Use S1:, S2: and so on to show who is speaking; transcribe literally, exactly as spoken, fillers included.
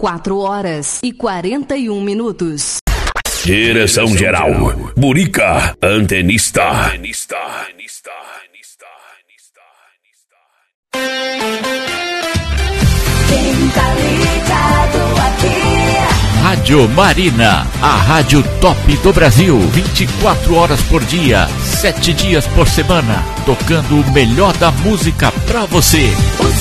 S1: quatro horas e quarenta e um minutos.
S2: Direção geral, Murica, antenista. antenista.
S3: Quem tá ligado aqui?
S4: Rádio Marina, a rádio top do Brasil, vinte e quatro horas por dia, sete dias por semana, tocando o melhor da música pra você.
S3: O